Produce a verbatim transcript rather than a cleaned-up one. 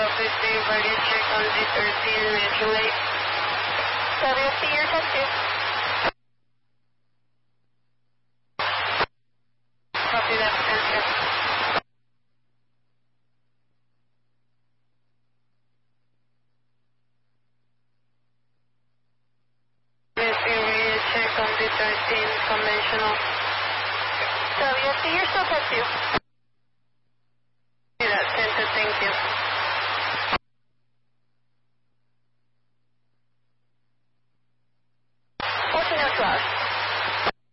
Copy three, radio check on Z thirteen, Metro Lake. W C, you're set two. Copy that, answer. W C, radio check on Z thirteen, conventional. W C, you're still set two. Copy that, center, thank you.